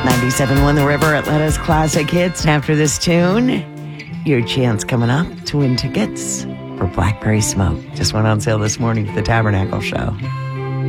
97.1 The River Atlanta's classic hits. And after this tune, your chance coming up to win tickets for Blackberry Smoke. Just went on sale this morning for the Tabernacle Show.